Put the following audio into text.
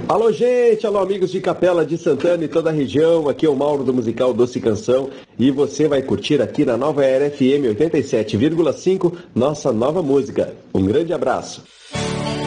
Alô, gente! Alô, amigos de Capela de Santana e toda a região. Aqui é o Mauro do musical Doce Canção e você vai curtir aqui na Nova Era FM 87,5 nossa nova música. Um grande abraço.